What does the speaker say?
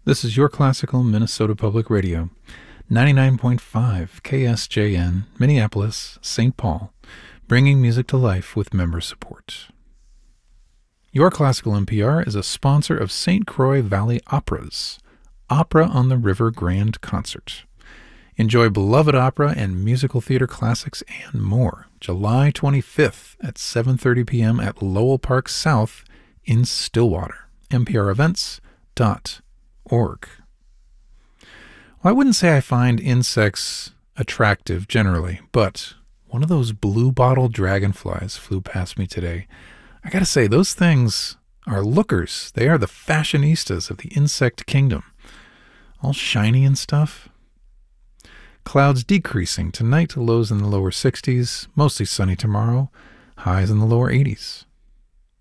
This is your classical Minnesota Public Radio, 99.5 KSJN, Minneapolis, St. Paul, bringing music to life with member support. Your Classical NPR is a sponsor of St. Croix Valley Operas, Opera on the River Grand Concert. Enjoy beloved opera and musical theater classics and more, July 25th at 7:30 p.m. at Lowell Park South in Stillwater. nprevents.org. Well, I wouldn't say I find insects attractive generally, but one of those blue bottle dragonflies flew past me today. I gotta say, those things are lookers. They are the fashionistas of the insect kingdom. All shiny and stuff. Clouds decreasing tonight, lows in the lower 60s, mostly sunny tomorrow, highs in the lower 80s.